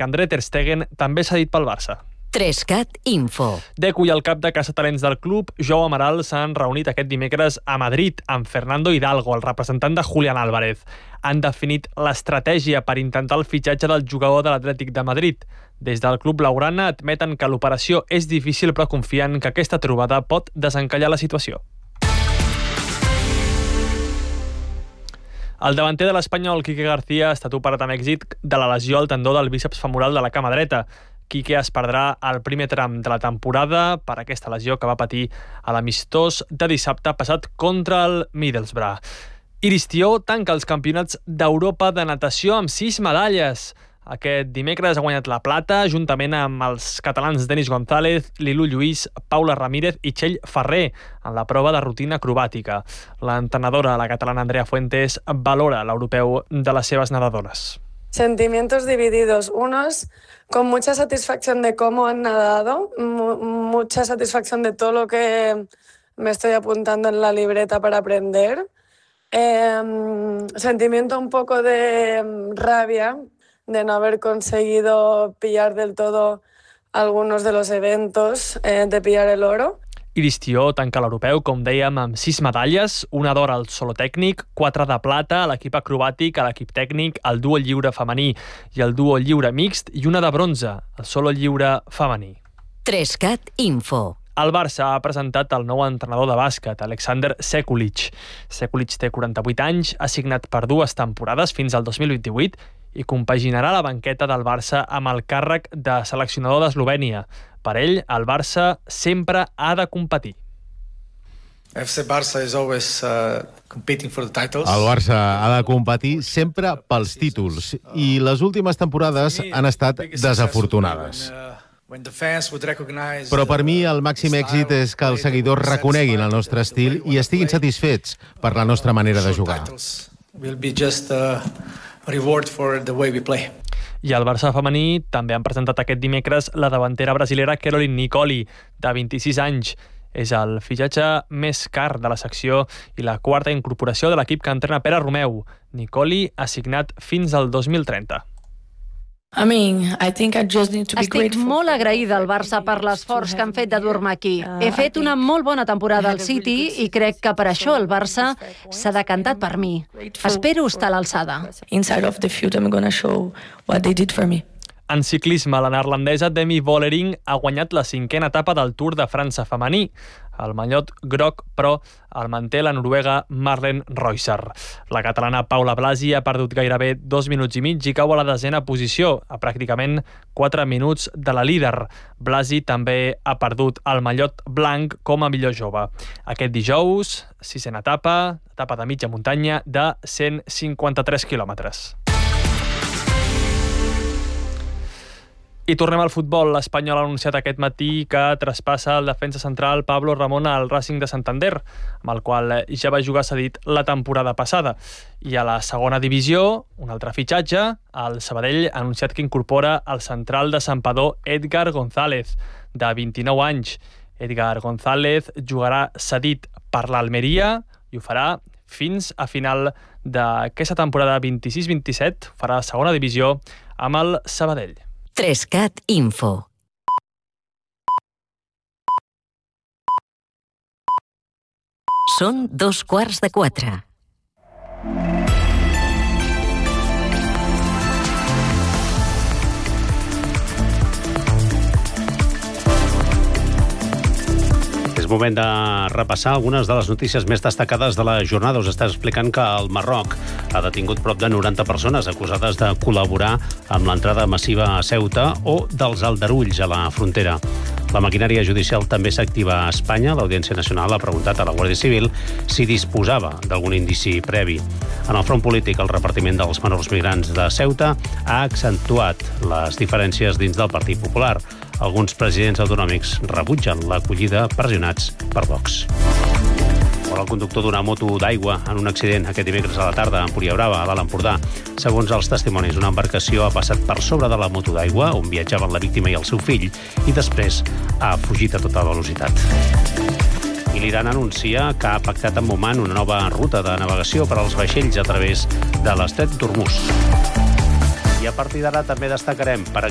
Marc-André ter Stegen també s'ha dit pel Barça. 3CAT Info. Deco i el cap de caçatalents del club, Joao Amaral, s'han reunit aquest dimecres a Madrid amb Fernando Hidalgo, el representant de Julián Álvarez. Han definit l'estratègia per intentar el fitxatge del jugador de l'Atlètic de Madrid. Des del club blaugrana admeten que l'operació és difícil, però confien que aquesta trobada pot desencallar la situació. El davanter de l'Espanyol, Quique García, ha estat operat amb èxit de la lesió al tendó del bíceps femoral de la cama dreta. Quique es perdrà el primer tram de la temporada per aquesta lesió que va patir a l'amistós de dissabte passat contra el Middlesbrough. Iris Tió tanca els campionats d'Europa de natació amb 6 medalles. Aquest dimecres ha guanyat la plata juntament amb els catalans Denis González, Lilu Lluís, Paula Ramírez i Txell Ferrer en la prova de rutina acrobàtica. L'entrenadora, la catalana Andrea Fuentes, valora l'europeu de les seves nedadores. Sentimientos divididos. Unos con mucha satisfacción de cómo han nadado, mucha satisfacción de todo lo que me estoy apuntando en la libreta para aprender. Sentimiento un poco de rabia de no haber conseguido pillar del todo algunos de los eventos, de pillar el oro. Iris Tió tanca l'europeu, com dèiem, amb 6 medalles, una d'or al solo tècnic, 4 de plata a l'equip acrobàtic, a l'equip tècnic, al duo lliure femení i al duo lliure mixt, i una de bronze, al solo lliure femení. 3CAT Info. El Barça ha presentat el nou entrenador de bàsquet, Alexander Sekulic. Sekulic té 48 anys, ha signat per 2 temporades fins al 2028 i compaginarà la banqueta del Barça amb el càrrec de seleccionador d'Eslovènia. Per ell, el Barça sempre ha de competir. FC Barça is always competing for the titles. El Barça ha de competir sempre pels títols i les últimes temporades han estat desafortunades. Però per mi el màxim èxit és que els seguidors reconeguin el nostre estil i estiguin satisfets per la nostra manera de jugar. I al Barça femení també han presentat aquest dimecres la davantera brasilera Caroline Nicoli, de 26 anys. És el fitxatge més car de la secció i la quarta incorporació de l'equip que entrena Pere Romeu. Nicoli ha signat fins al 2030. Estic molt agraïda al Barça per l'esforç que han fet de dur-me aquí. He fet una molt bona temporada al City i crec que per això el Barça s'ha decantat per mi. Espero estar a l'alçada. En ciclisme, la neerlandesa Demi Vollering ha guanyat la 5a etapa del Tour de França femení. El mallot groc, però, el manté la noruega Marlen Reusser. La catalana Paula Blasi ha perdut gairebé 2 minuts i mig i cau a la 10a posició, a pràcticament 4 minuts de la líder. Blasi també ha perdut el mallot blanc com a millor jove. Aquest dijous, 6a etapa de mitja muntanya de 153 quilòmetres. I tornem al futbol. L'Espanyol ha anunciat aquest matí que traspassa el defensa central Pablo Ramón al Racing de Santander, amb el qual ja va jugar cedit la temporada passada. I a la segona divisió, un altre fitxatge, el Sabadell ha anunciat que incorpora el central de Santpedor Edgar González, de 29 anys. Edgar González jugarà cedit per l'Almeria i ho farà fins a final d'aquesta temporada 26-27, farà la segona divisió amb el Sabadell. 3CAT Info. Són 3:15. És moment de repassar algunes de les notícies més destacades de la jornada. Us està explicant que el Marroc ha detingut prop de 90 persones acusades de col·laborar amb l'entrada massiva a Ceuta o dels aldarulls a la frontera. La maquinària judicial també s'activa a Espanya. L'Audiència Nacional ha preguntat a la Guàrdia Civil si disposava d'algun indici previ. En el front polític, el repartiment dels menors migrants de Ceuta ha accentuat les diferències dins del Partit Popular. Alguns presidents autonòmics rebutgen l'acollida pressionats per Vox. El conductor d'una moto d'aigua en un accident aquest dimecres a la tarda a Empúria Brava, a l'Alt Empordà. Segons els testimonis, una embarcació ha passat per sobre de la moto d'aigua on viatjaven la víctima i el seu fill i després ha fugit a tota velocitat. I l'Iran anuncia que ha pactat amb Oman una nova ruta de navegació per als vaixells a través de l'estret d'Hormuz. I a partir d'ara també destacarem, per